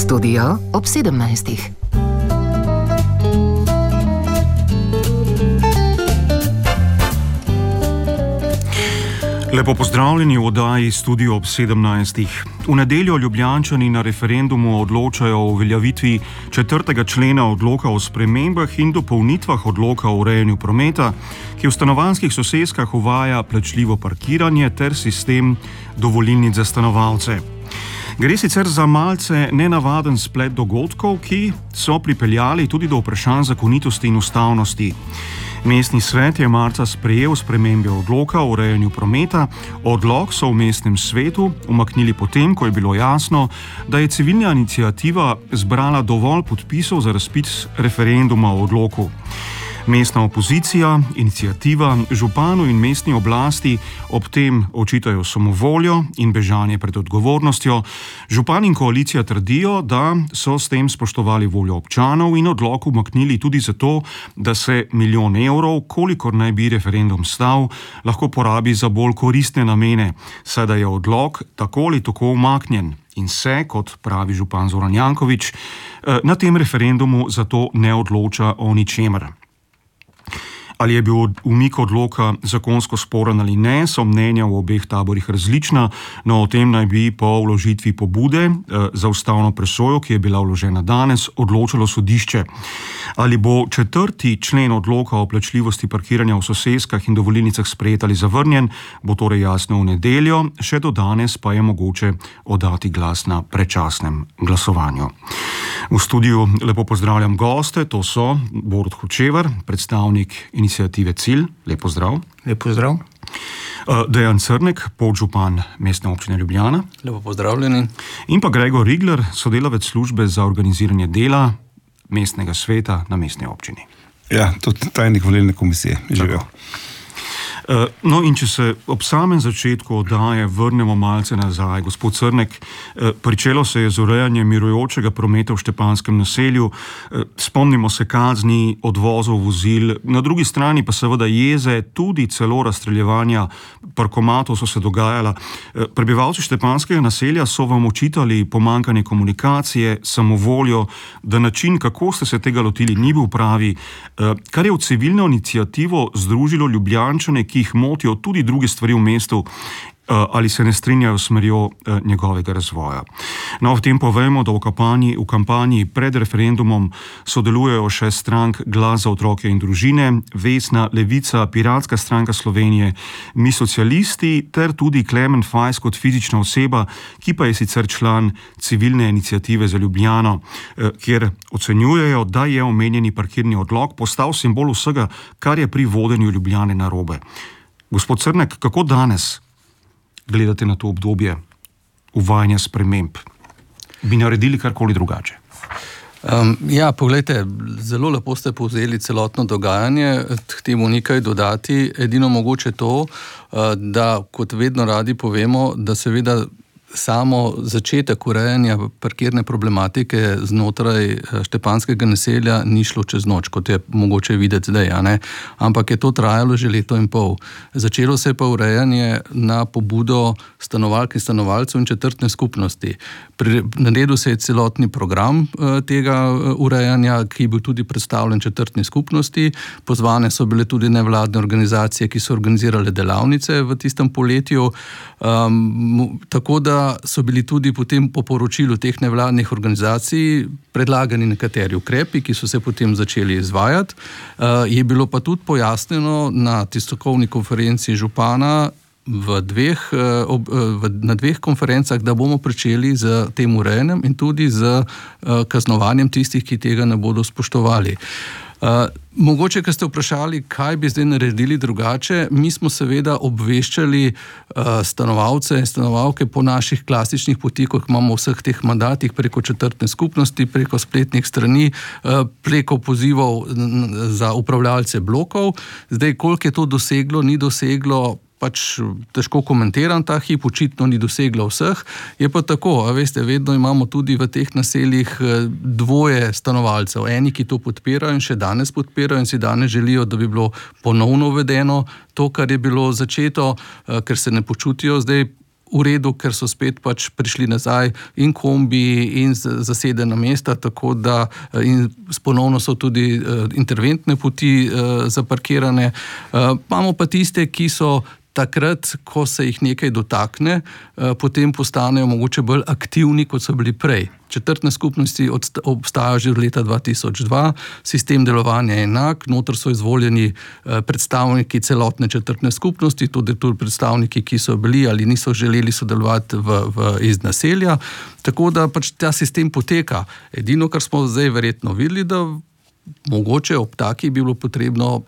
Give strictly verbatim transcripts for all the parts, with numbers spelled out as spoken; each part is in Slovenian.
Studio ob sedemnajstih. Lepo pozdravljeni v oddaji Studio ob sedemnajstih. V nedeljo Ljubljančani na referendumu odločajo o uveljavitvi četrtega člena odloka o spremembah in dopolnitvah odloka o urejanju prometa, ki v stanovanjskih soseskah uvaja plačljivo parkiranje ter sistem dovolilnic za stanovalce. Gre sicer za malce nenavaden splet dogodkov, ki so pripeljali tudi do vprašanj zakonitosti in ustavnosti. Mestni svet je marca sprejel spremembe odloka o urejanju prometa. Odlok so v mestnem svetu umaknili potem, ko je bilo jasno, da je civilna iniciativa zbrala dovolj podpisov za razpis referenduma o odloku. Mestna opozicija, iniciativa, županu in mestni oblasti ob tem očitajo samovoljo in bežanje pred odgovornostjo. Župan in koalicija trdijo, da so s tem spoštovali voljo občanov in odlok umaknili tudi zato, da se milijon evrov, kolikor naj bi referendum stal, lahko porabi za bolj koristne namene, saj da je odlok tako ali tako umaknjen. In se, kot pravi župan Zoran Janković, na tem referendumu zato ne odloča o ničemer. Ali je bil umik odloka zakonsko sporen ali ne, so mnenja v obeh taborih različna, no o tem naj bi po vložitvi pobude za ustavno presojo, ki je bila vložena danes, odločalo sodišče. Ali bo četrti člen odloka o plačljivosti parkiranja v soseskah in dovolilnicah sprejet ali zavrnjen, bo torej jasno v nedeljo, še do danes pa je mogoče oddati glas na predčasnem glasovanju. V studiu lepo pozdravljam goste, to so Borut Hočevar, predstavnik iniciative Cilj, lep pozdrav. Lep pozdrav. Dejan Crnek, podžupan Mestne občine Ljubljana. Lepo pozdravljeni. In pa Gregor Rigler, sodelavec službe za organiziranje dela mestnega sveta na mestni občini. Ja, tudi tajnik volilne komisije. Živel. No in če se ob samem začetku oddaje vrnemo malce nazaj. Gospod Crnek, pričelo se je z urejanjem mirujočega prometa v Štepanjskem naselju, spomnimo se kazni, odvozov vozil, na drugi strani pa seveda jeze, tudi celo razstreljevanja parkomatov so se dogajala. Prebivalci Štepanjskega naselja so vam očitali pomanjkanje komunikacije, samovoljo, da način, kako ste se tega lotili, ni bil pravi, kar je v civilno iniciativo združilo Ljubljančane, ki jih motijo tudi druge stvari v mestu ali se ne strinjajo s smerjo njegovega razvoja. No, v tem povemo, da v kampanji, v kampanji pred referendumom sodelujejo še strank Glas za otroke in družine, Vesna, Levica, Piratska stranka Slovenije, Mi socialisti ter tudi Klemen Fajs kot fizična oseba, ki pa je sicer član civilne iniciative za Ljubljano, kjer ocenjujejo, da je omenjeni parkirni odlok postal simbol vsega, kar je pri vodenju Ljubljane narobe. Gospod Crnek, kako danes gledate na to obdobje uvajanja sprememb? Bi naredili karkoli drugače? Um, ja, poglejte, zelo lepo ste povzeli celotno dogajanje, k temu nekaj dodati. Edino mogoče to, da kot vedno radi povemo, da seveda samo začetek urejanja parkirne problematike znotraj Štepanjskega naselja ni šlo čez noč, kot je mogoče videti zdaj, a ne? Ampak je to trajalo že leto in pol. Začelo se je pa urejanje na pobudo stanovalk in stanovalcev in četrtne skupnosti. Naredil se je celotni program tega urejanja, ki je bil tudi predstavljen četrtni skupnosti. Pozvane so bile tudi nevladne organizacije, ki so organizirale delavnice v tistem poletju. Um, tako da so bili tudi potem po poročilu teh nevladnih organizacij predlagani nekateri ukrepi, ki so se potem začeli izvajati. Uh, je bilo pa tudi pojasnjeno na tiskovni konferenci župana v dveh, uh, v, na dveh konferencah, da bomo pričeli z tem urejanjem in tudi z uh, kaznovanjem tistih, ki tega ne bodo spoštovali. Uh, mogoče, ko ste vprašali, kaj bi zdaj naredili drugače, mi smo seveda obveščali uh, stanovalce in stanovalke po naših klasičnih potih, ko imamo v vseh teh mandatih, preko četrtne skupnosti, preko spletnih strani, uh, preko pozivov za upravljalce blokov. Zdaj, koliko je to doseglo, ni doseglo, pač težko komentiram ta hip, očitno ni doseglo vseh. Je pa tako, a veste, vedno imamo tudi v teh naseljih dvoje stanovalcev. Eni, ki to podpirajo in še danes podpirajo in si danes želijo, da bi bilo ponovno uvedeno to, kar je bilo začeto, ker se ne počutijo zdaj v redu, ker so spet pač prišli nazaj in kombi in zasedena mesta, tako da in ponovno so tudi interventne poti zaparkirane. Imamo pa tiste, ki so takrat, ko se jih nekaj dotakne, potem postanejo mogoče bolj aktivni, kot so bili prej. Četrtne skupnosti obstajajo že od leta dva tisoč dva, sistem delovanja je enak, noter so izvoljeni predstavniki celotne četrtne skupnosti, tudi tudi predstavniki, ki so bili ali niso želeli sodelovati v, v, iz naselja, tako da pač ta sistem poteka. Edino, kar smo zdaj verjetno videli, da mogoče ob taki bi bilo potrebno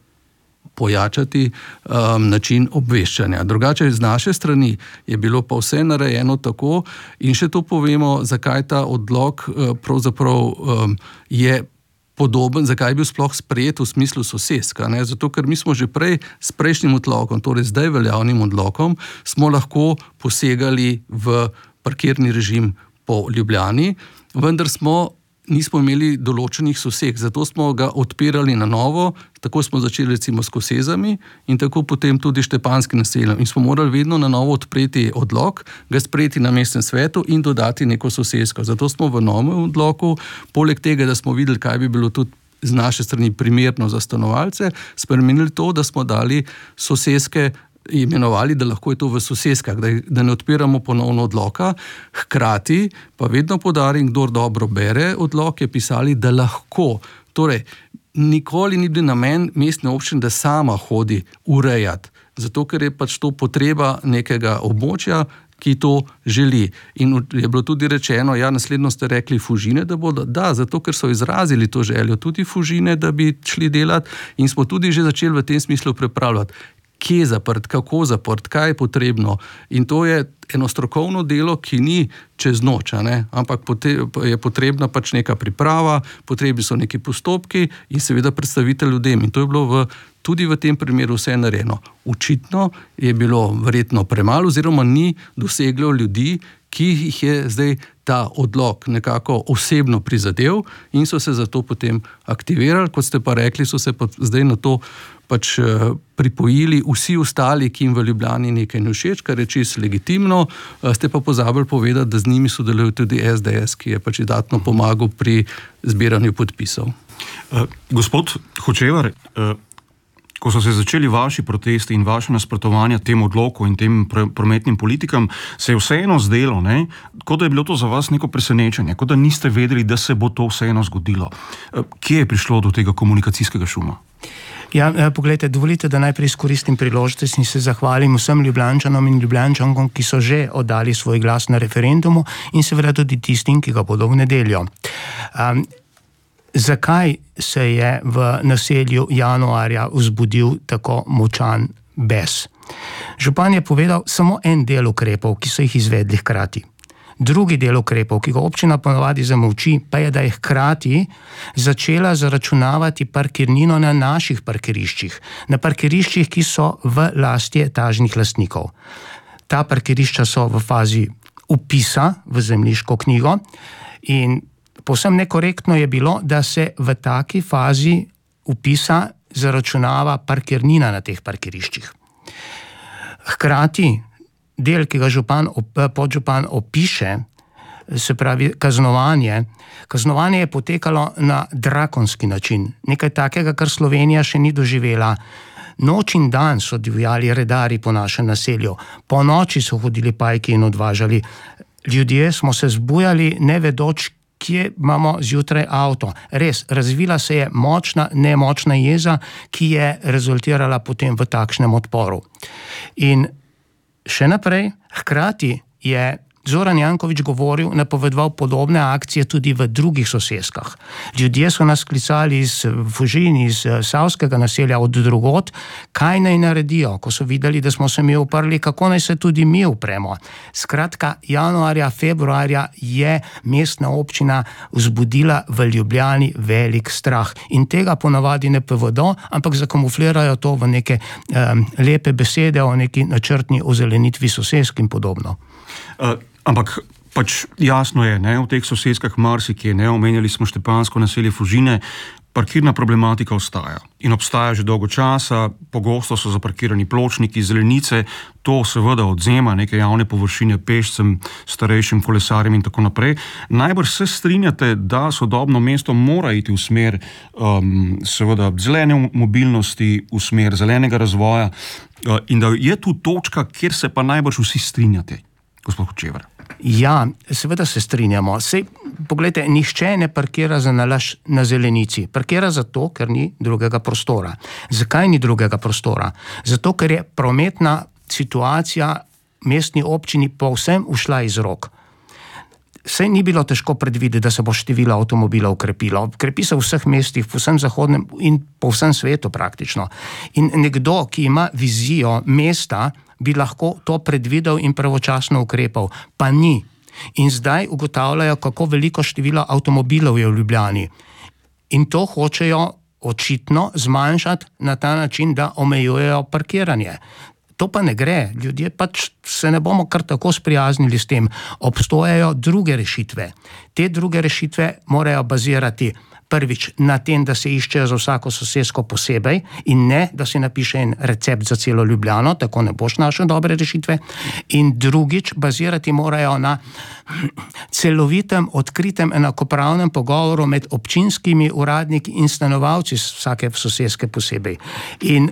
pojačati um, način obveščanja. Drugače, z naše strani je bilo pa vse narejeno tako in še to povemo, zakaj ta odlok uh, pravzaprav um, je podoben, zakaj je bil sploh sprejet v smislu soseska. Ne? Zato, ker mi smo že prej s prejšnjim odlokom, torej zdaj veljavnim odlokom, smo lahko posegali v parkirni režim po Ljubljani, vendar smo nismo imeli določenih sosek, zato smo ga odpirali na novo, tako smo začeli recimo s Kosezami in tako potem tudi Štepanjskim naseljem in smo morali vedno na novo odpreti odlok, ga sprejeti na mestnem svetu in dodati neko sosesko. Zato smo v novem odloku, poleg tega, da smo videli, kaj bi bilo tudi z naše strani primerno za stanovalce, spremenili to, da smo dali soseske, imenovali, da lahko je to v soseskah, da, da ne odpiramo ponovno odloka. Hkrati pa vedno poudarim, kdor dobro bere odlok, je pisali, da lahko. Torej, nikoli ni bil namen mestne občine, da sama hodi urejati, zato ker je pač to potreba nekega območja, ki to želi. In je bilo tudi rečeno, ja, naslednjo ste rekli Fužine, da bodo, da, zato ker so izrazili to željo tudi Fužine, da bi šli delati in smo tudi že začeli v tem smislu pripravljati. Kje je zaprt, kako zaprt, kaj je potrebno. In to je eno strokovno delo, ki ni čez noč, ne? Ampak je potrebna pač neka priprava, potrebni so neki postopki in seveda predstavitev ljudem. In to je bilo v, tudi v tem primeru vse narejeno. Očitno je bilo verjetno premalo oziroma ni doseglo ljudi, ki jih je zdaj ta odlok nekako osebno prizadel in so se zato potem aktivirali, kot ste pa rekli, so se pa zdaj na to pač pripojili vsi ostali, ki jim v Ljubljani nekaj ne všeč, kar je čisto legitimno, ste pa pozabili povedati, da z njimi sodeluje tudi es de es, ki je pač dodatno pomagal pri zbiranju podpisov. Uh, gospod Hočevar, uh, ko so se začeli vaši protesti in vaše nasprotovanja tem odloku in tem prometnim politikam, se je vseeno zdelo, ne, kot da je bilo to za vas neko presenečenje, kot da niste vedeli, da se bo to vseeno zgodilo. Uh, kje je prišlo do tega komunikacijskega šuma? Ja, poglejte, dovolite, da najprej izkoristim priložnost in se zahvalim vsem Ljubljančanom in Ljubljančankom, ki so že oddali svoj glas na referendumu in seveda tudi tistim, ki ga bodo v nedeljo. Um, zakaj se je v naselju januarja vzbudil tako močan bes? Župan je povedal samo en del ukrepov, ki so jih izvedli hkrati. Drugi del ukrepov, ki ga občina ponavadi zamolči, pa je, da je hkrati začela zaračunavati parkirnino na naših parkiriščih, na parkiriščih, ki so v lasti etažnih lastnikov. Ta parkirišča so v fazi vpisa v zemljiško knjigo in povsem nekorektno je bilo, da se v taki fazi vpisa zaračunava parkirnina na teh parkiriščih. Hkrati del, ki ga župan, podžupan opiše, se pravi kaznovanje, kaznovanje je potekalo na drakonski način. Nekaj takega, kar Slovenija še ni doživela. Noč in dan so divjali redari po našem naselju. Po noči so hodili pajki in odvažali. Ljudje smo se zbujali, ne vedoč, kje imamo zjutraj avto. Res, razvila se je močna, nemočna jeza, ki je rezultirala potem v takšnem odporu. In še naprej, hkrati je Zoran Janković govoril, napovedoval podobne akcije tudi v drugih soseskah. Ljudje so nas klicali iz Fužin, iz Savskega naselja, od drugot, kaj naj naredijo, ko so videli, da smo se mi uprli, kako naj se tudi mi upremo. Skratka, januarja, februarja je mestna občina vzbudila v Ljubljani velik strah. In tega ponavadi ne povedo, ampak zakamuflirajo to v neke um, lepe besede o neki načrtni ozelenitvi sosesk in podobno. Uh. Ampak pač jasno je, ne, v teh soseskah marsikje, ne, omenjali smo Štepanjsko naselje Fužine, parkirna problematika ostaja in obstaja že dolgo časa, pogosto so zaparkirani pločniki, zelenice, to seveda odzema neke javne površine pešcem, starejšim kolesarjem in tako naprej. Najbrž se strinjate, da sodobno mesto mora iti v smer um, seveda zelene mobilnosti, v smer zelenega razvoja uh, in da je tu točka, kjer se pa najbrž vsi strinjate, gospod Hočevar. Ja, seveda se strinjamo. Sej, poglejte, nihče ne parkira za nalašč na zelenici. Parkira zato, ker ni drugega prostora. Zakaj ni drugega prostora? Zato, ker je prometna situacija mestni občini povsem ušla iz rok. Sej ni bilo težko predvideti, da se bo število avtomobilov krepilo. Krepi se v vseh mestih, v vsem zahodnem in po vsem svetu praktično. In nekdo, ki ima vizijo mesta, bi lahko to predvidel in pravočasno ukrepal, pa ni. In zdaj ugotavljajo, kako veliko število avtomobilov je v Ljubljani. In to hočejo očitno zmanjšati na ta način, da omejujejo parkiranje. To pa ne gre. Ljudje pač se ne bomo kar tako sprijaznili s tem. Obstojajo druge rešitve. Te druge rešitve morajo bazirati prvič na tem, da se iščejo za vsako sosesko posebej in ne, da se napiše en recept za celo Ljubljano, tako ne boš našel dobre rešitve. In drugič, bazirati morajo na celovitem, odkritem, enakopravnem pogovoru med občinskimi uradniki in stanovalci vsake soseske posebej. In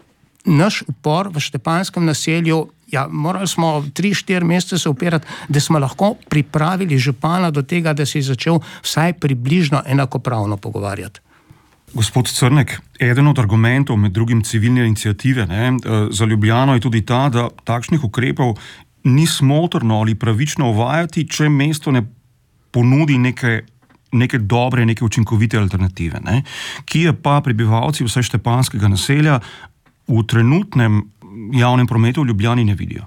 naš upor v Štepanjskem naselju, ja, morali smo tri, štiri mesece se upirati, da smo lahko pripravili župana do tega, da se je začel vsaj približno enakopravno pogovarjati. Gospod Crnek, eden od argumentov med drugim civilne iniciative ne, za Ljubljano je tudi ta, da takšnih ukrepov ni smotrno ali pravično uvajati, če mesto ne ponudi neke, neke dobre, neke učinkovite alternative, ne, ki je pa prebivalci vsaj Štepanjskega naselja v trenutnem javnem prometu v Ljubljani ne vidijo.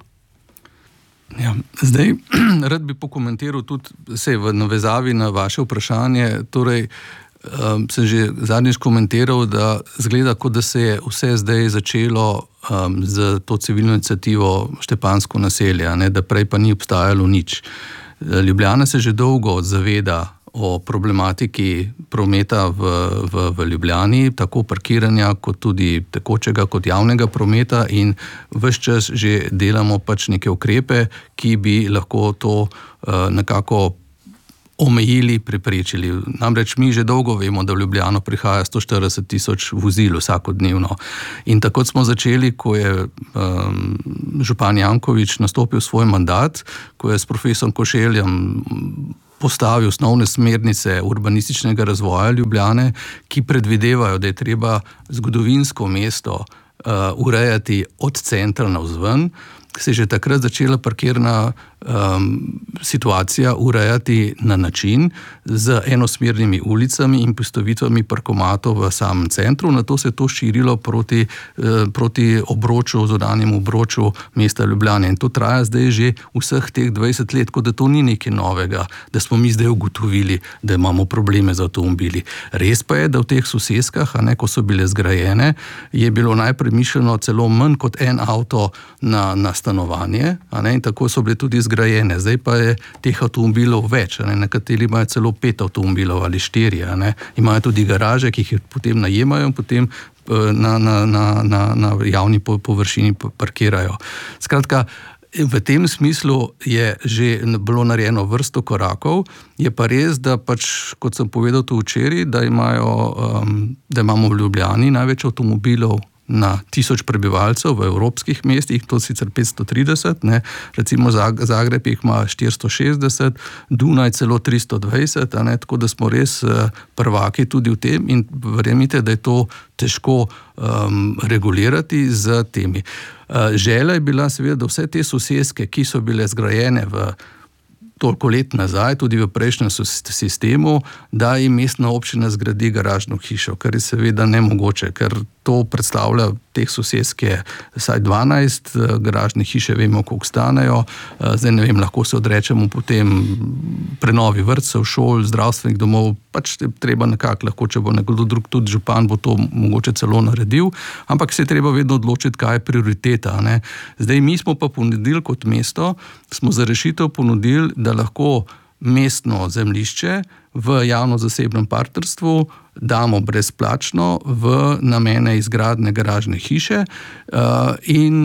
Ja, zdaj, rad bi pokomentiral tudi se v navezavi na vaše vprašanje, torej um, sem že zadnjič komentiral, da zgleda, kot da se je vse zdaj začelo um, z to civilno iniciativo Štepanjsko naselje, ne, da prej pa ni obstajalo nič. Ljubljana se že dolgo zaveda o problematiki prometa v, v, v Ljubljani, tako parkiranja, kot tudi tekočega, kot javnega prometa in ves čas že delamo pač neke ukrepe, ki bi lahko to uh, nekako omejili, preprečili. Namreč mi že dolgo vemo, da v Ljubljano prihaja sto štirideset tisoč vozil vsakodnevno. In tako smo začeli, ko je um, župan Janković nastopil svoj mandat, ko je s profesorom Košeljem postavil osnovne smernice urbanističnega razvoja Ljubljane, ki predvidevajo, da je treba zgodovinsko mesto uh, urejati od centra navzven, se je že takrat začela parkirna um, situacija urejati na način z enosmernimi ulicami in postavitvami parkomatov v samem centru. Nato se je to širilo proti, uh, proti obroču, zunanjemu obroču mesta Ljubljane. In to traja zdaj že vseh teh dvajset let, kot da to ni nekaj novega, da smo mi zdaj ugotovili, da imamo probleme z avtomobili. Res pa je, da v teh soseskah, a ne, ko so bile zgrajene, je bilo najprej mišljeno celo manj kot en avto na, na stanovanje, a ne, in tako so bile tudi zgrajene. Zdaj pa je teh avtomobilov več, a ne, nekateri imajo celo pet avtomobilov ali štiri, a ne, imajo tudi garaže, ki jih potem najemajo in potem na, na, na, na, na javni površini parkirajo. Skratka, v tem smislu je že bilo narejeno vrsto korakov, je pa res, da pač, kot sem povedal tu včeraj, da imajo, um, da imamo v Ljubljani največ avtomobilov na tisoč prebivalcev v evropskih mestih, to sicer petsto trideset, ne, recimo Zagreb jih ima štiristo šestdeset, Dunaj celo tristo dvajset, a ne, tako da smo res prvaki tudi v tem in verjemite, da je to težko um, regulirati z temi. Uh, želja je bila seveda, da vse te soseske, ki so bile zgrajene v toliko let nazaj, tudi v prejšnjem sistemu, da jim mestna občina zgradi garažno hišo, kar je seveda nemogoče, ker to predstavlja teh soseske vsaj dvanajst, garažne hiše vemo, koliko stanejo, zdaj ne vem, lahko se odrečemo potem prenovi vrtcev, šol, zdravstvenih domov, pač treba nekako, lahko, če bo nekdo drug, tudi župan bo to mogoče celo naredil, ampak se je treba vedno odločiti, kaj je prioriteta, ne. Zdaj mi smo pa ponudili kot mesto, smo za rešitev ponudili, da lahko mestno zemljišče v javno-zasebnem partnerstvu damo brezplačno v namene izgradnje garažne hiše in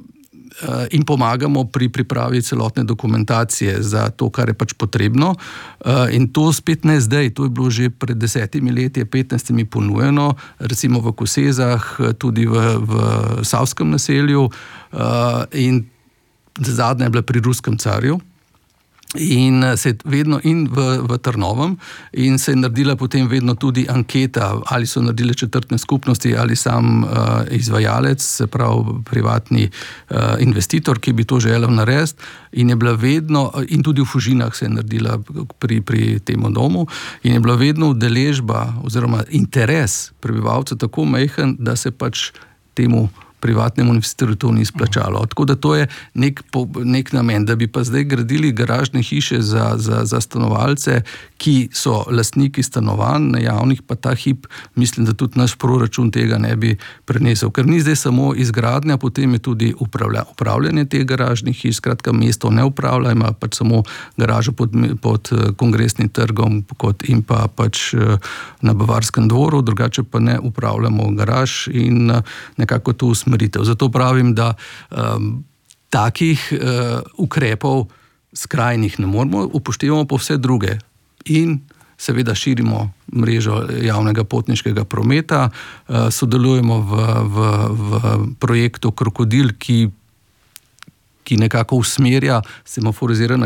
in pomagamo pri pripravi celotne dokumentacije za to, kar je pač potrebno. In to spet ne zdaj, to je bilo že pred desetimi leti, petnajstimi ponujeno, recimo v Kosezah, tudi v, v Savskem naselju in zadnja je bila pri Ruskem carju. In se je vedno in v, v Trnovem in se je naredila potem vedno tudi anketa, ali so naredile četrtne skupnosti ali sam uh, izvajalec, se pravi privatni uh, investitor, ki bi to želel narediti, in je bila vedno, in tudi v Fužinah se je naredila pri, pri temu domu, in je bila vedno udeležba oziroma interes prebivalcev tako majhen, da se pač temu privatnemu investitorju to ni splačalo. Tako da to je nek, nek namen, da bi pa zdaj gradili garažne hiše za, za, za stanovalce, ki so lastniki stanovanj na javnih, pa ta hip, mislim, da tudi naš proračun tega ne bi prenesel. Ker ni zdaj samo izgradnja, potem je tudi upravlja, upravljanje teh garažnih hiš, skratka mesto ne upravlja, ima pač samo garažo pod, pod Kongresnim trgom kot in pa pač na Bavarskem dvoru, drugače pa ne upravljamo garaž in nekako to usmerjamo. Zato pravim, da um, takih uh, ukrepov skrajnih ne moramo, upoštevamo pa vse druge in seveda širimo mrežo javnega potniškega prometa, uh, sodelujemo v, v, v projektu Krokodil, ki ki nekako usmerja semaforizirana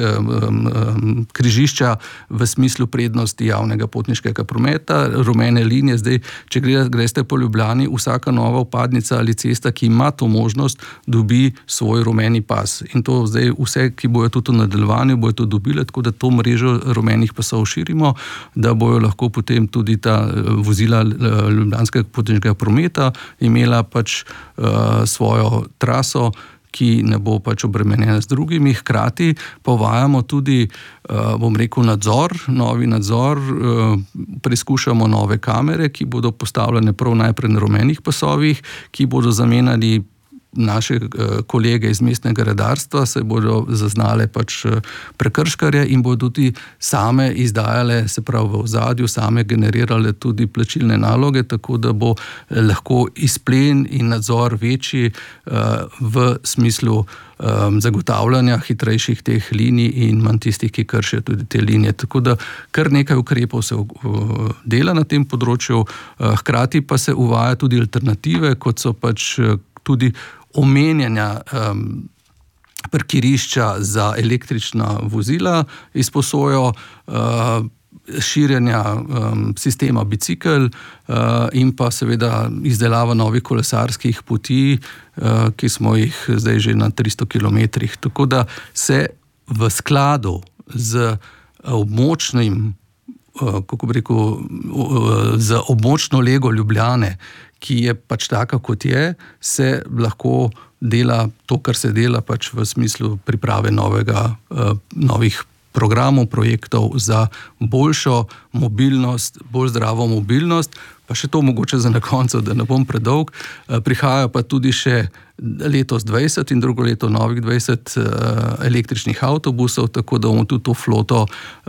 križišča v smislu prednosti javnega potniškega prometa, rumene linije. Zdaj, če greste po Ljubljani, vsaka nova vpadnica ali cesta, ki ima to možnost, dobi svoj rumeni pas. In to zdaj vse, ki bojo tudi v nadaljevanju, bojo to dobile, tako da to mrežo rumenih pasov širimo, da bojo lahko potem tudi ta vozila ljubljanskega potniškega prometa imela pač uh, svojo traso, ki ne bo pač obremenjena z drugimi. Hkrati pa uvajamo tudi, bom rekel, nadzor, novi nadzor, preizkušamo nove kamere, ki bodo postavljene prav najprej na rumenih pasovih, ki bodo zamenjali naše kolege iz mestnega redarstva, se bodo zaznale pač prekrškarje in bodo tudi same izdajale, se pravi v ozadju, same generirale tudi plačilne naloge, tako da bo lahko izplen in nadzor večji v smislu zagotavljanja hitrejših teh linij in manj tistih, ki kršijo tudi te linije. Tako da kar nekaj ukrepov se dela na tem področju, hkrati pa se uvaja tudi alternative, kot so pač tudi omenjanja um, parkirišča za električna vozila, izposojo uh, širjenja um, sistema bicikel uh, in pa seveda izdelava novih kolesarskih poti, uh, ki smo jih zdaj že na tristo kilometrih. Tako da se v skladu z območnim, uh, kako bi rekel, uh, z območno lego Ljubljane, ki je pač taka, kot je, se lahko dela to, kar se dela pač v smislu priprave novega, uh, novih programov, projektov za boljšo mobilnost, bolj zdravo mobilnost. Pa še to mogoče za na koncu, da ne bom predolg. Prihajajo pa tudi še letos dvajset in drugo leto novih dvajset električnih avtobusov, tako da bomo tudi to floto,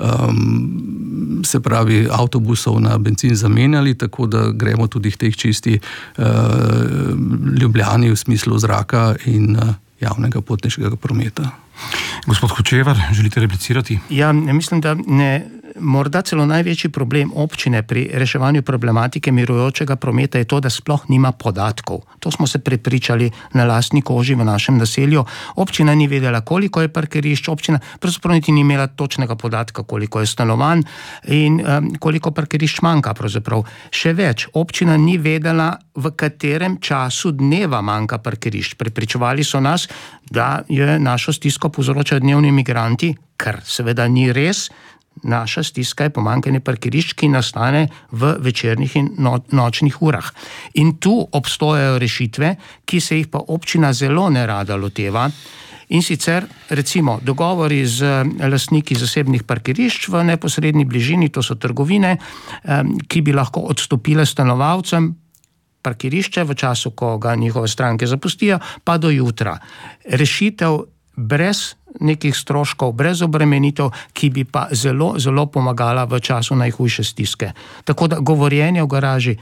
um, se pravi avtobusov na bencin zamenjali, tako da gremo tudi v teh čisti uh, Ljubljani v smislu zraka in uh, javnega potniškega prometa. Gospod Hočevar, želite replicirati? Ja, mislim, da ne, morda celo največji problem občine pri reševanju problematike mirujočega prometa je to, da sploh nima podatkov. To smo se prepričali na lastni koži v našem naselju. Občina ni vedela, koliko je parkirišč, občina pravzaprav niti ni imela točnega podatka, koliko je stanovanj in um, koliko parkirišč manjka pravzaprav. Še več, občina ni vedela, v katerem času dneva manjka parkirišč. Prepričevali so nas, da je našo stisko povzročajo dnevni migranti, kar seveda ni res. Naša stiska je pomanjkanje parkirišč, ki nastane v večernih in no, nočnih urah. In tu obstojajo rešitve, ki se jih pa občina zelo nerada loteva. In sicer, recimo, dogovori z lastniki zasebnih parkirišč v neposredni bližini, to so trgovine, ki bi lahko odstopile stanovalcem parkirišče v času, ko ga njihove stranke zapustijo, pa do jutra. Rešitev brez nekih stroškov, brez obremenitev, ki bi pa zelo, zelo pomagala v času najhujše stiske. Tako da govorjenje v garaži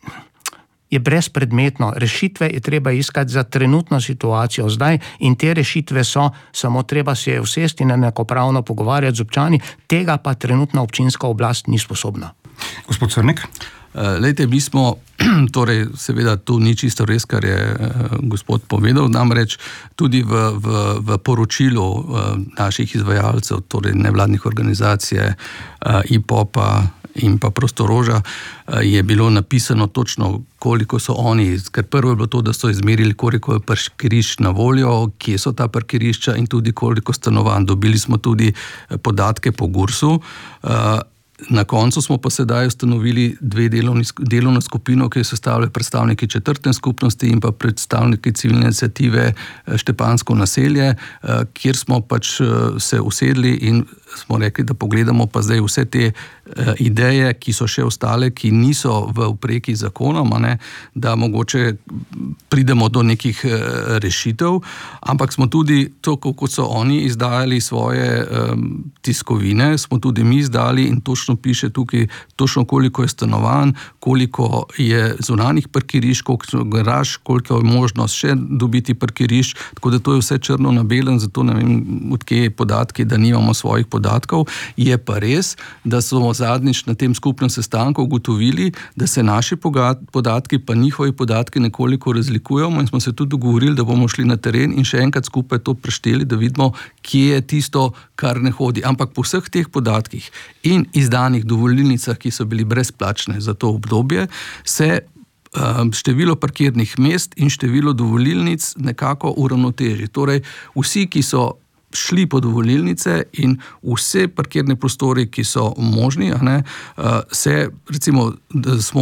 je brezpredmetno. Rešitve je treba iskati za trenutno situacijo zdaj in te rešitve so, samo treba se je usesti in enakopravno pogovarjati z občani, tega pa trenutna občinska oblast ni sposobna. Gospod Crnek? Lejte, mi smo, torej seveda to ni čisto res, kar je gospod povedal, namreč tudi v, v, v poročilu naših izvajalcev, torej nevladnih organizacij, I P O P-a in pa Prostoroža, je bilo napisano točno, koliko so oni, ker prvo je bilo to, da so izmerili, koliko je parkirišč na voljo, kje so ta parkirišča in tudi koliko stanovanj. Dobili smo tudi podatke po Gursu. Na koncu smo pa sedaj ustanovili dve delovni, delovno skupino, ki jo sestavljajo predstavniki četrtne skupnosti in pa predstavniki civilne iniciative Štepansko naselje, kjer smo pač se usedli in smo rekli, da pogledamo pa zdaj vse te ideje, ki so še ostale, ki niso v upreki zakonom, ne, da mogoče pridemo do nekih rešitev, ampak smo tudi to, kot so oni izdajali svoje um, tiskovine, smo tudi mi izdali in točno piše tukaj, točno koliko je stanovanj, koliko je zunanjih parkirišč, koliko je garaž, koliko je možnost še dobiti parkirišč, tako da to je vse črno na belem, zato ne vem, odkje je podatki, da nimamo svojih podatkov. Je pa res, da smo zadnjič na tem skupnem sestanku ugotovili, da se naši podatki pa njihovi podatki nekoliko razlikujemo in smo se tudi dogovorili, da bomo šli na teren in še enkrat skupaj to prešteli, da vidimo, kje je tisto, kar ne hodi. Ampak po vseh teh podatkih in izdanih dovolilnicah, ki so bili brezplačne za to obdobje, se um, število parkirnih mest in število dovolilnic nekako uravnoteži. Torej, vsi, ki so šli po dovolilnice in vse parkirne prostori, ki so možni, ne, se, recimo, smo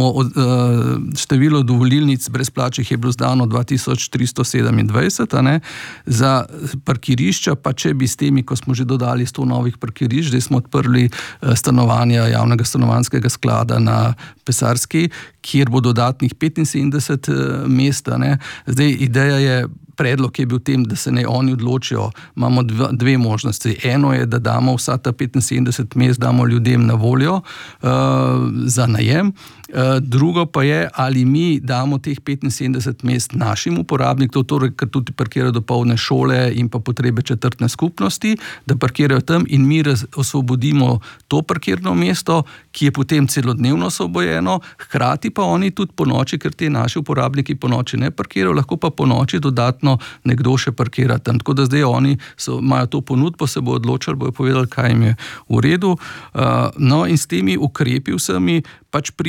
število dovolilnic brezplačnih je bilo zdano dva tisoč tristo sedemindvajset, ne, za parkirišča, pa če bi s temi, ko smo že dodali sto novih parkirišč, zdaj smo odprli stanovanja javnega stanovanjskega sklada na Pesarski, kjer bo dodatnih petinsedemdeset mest, ne. Zdaj, ideja je, predlog je bil tem, da se ne oni odločijo. Imamo dve, dve možnosti. Eno je, da damo vsa ta petinsedemdeset mest, damo ljudem na voljo uh, za najem. Uh, drugo pa je, ali mi damo teh petinsedemdeset mest našim uporabnikom, torej, ker tudi parkirajo dopolne šole in pa potrebe četrtne skupnosti, da parkirajo tam in mi raz, osvobodimo to parkirno mesto, ki je potem celodnevno osvobojeno, hkrati pa oni tudi po noči, ker ti naši uporabniki po noči ne parkirajo, lahko pa po noči dodatno nekdo še parkira tam. Tako da zdaj oni so, imajo to ponudbo, se bo odločili, bojo povedali, kaj jim je v redu. Uh, no in s temi ukrepi vsemi pač pri